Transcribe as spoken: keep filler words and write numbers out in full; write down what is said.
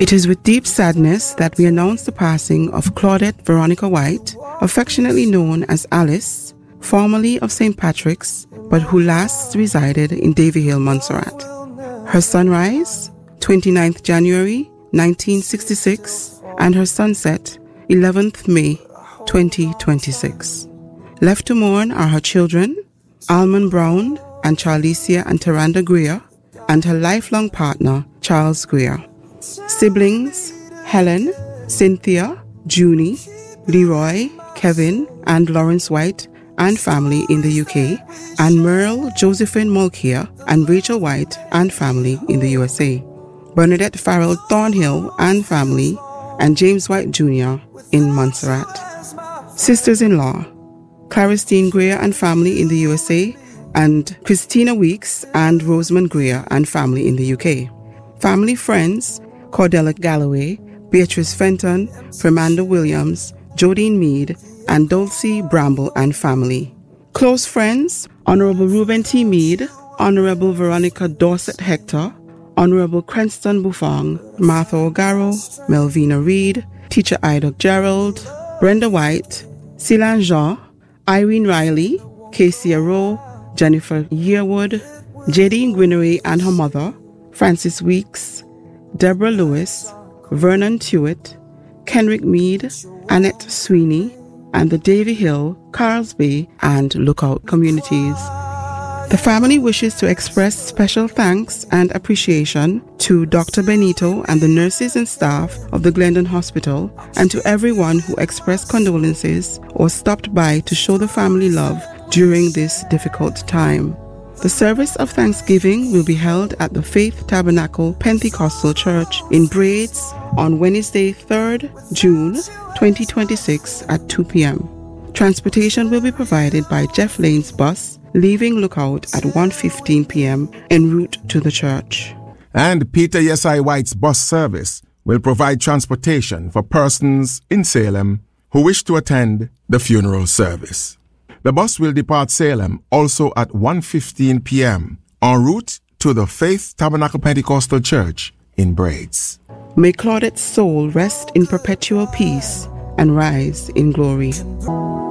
It is with deep sadness that we announce the passing of Claudette Veronica White, affectionately known as Alice, formerly of Saint Patrick's, but who last resided in Davyhill, Montserrat. Her sunrise, twenty-ninth January nineteen sixty-six, and her sunset, eleventh May twenty twenty-six. Left to mourn are her children, Almond Brown and Charlicia and Taranda Greer, and her lifelong partner, Charles Greer. Siblings, Helen, Cynthia, Junie, Leroy, Kevin, and Lawrence White, and family in the U K, and Merle, Josephine Mulcair, and Rachel White, and family in the U S A. Bernadette Farrell Thornhill and family, and James White Junior in Montserrat. Sisters-in-law, Claristine Greer and family in the U S A, and Christina Weeks and Rosamond Greer and family in the U K. Family friends, Cordella Galloway, Beatrice Fenton, Fernanda Williams, Jodine Meade, and Dulcie Bramble and family. Close friends, Honorable Reuben T. Meade, Honorable Veronica Dorset Hector, Honorable Cranston Buffong, Martha O'Garrow, Melvina Reed, Teacher Ida Gerald, Brenda White, Silan Jean, Irene Riley, Casey Rowe, Jennifer Yearwood, Jadine Gwinery and her mother, Francis Weeks, Deborah Lewis, Vernon Tewitt, Kenrick Meade, Annette Sweeney, and the Davyhill, Carlsbay, and Lookout communities. The family wishes to express special thanks and appreciation to Doctor Benito and the nurses and staff of the Glendon Hospital, and to everyone who expressed condolences or stopped by to show the family love during this difficult time. The service of Thanksgiving will be held at the Faith Tabernacle Pentecostal Church in Braids on Wednesday, third June twenty twenty-six at two p.m. Transportation will be provided by Jeff Lane's bus, leaving Lookout at one fifteen p.m. en route to the church. And Peter Yesai White's bus service will provide transportation for persons in Salem who wish to attend the funeral service. The bus will depart Salem also at one fifteen p.m. en route to the Faith Tabernacle Pentecostal Church in Braids. May Claudette's soul rest in perpetual peace and rise in glory.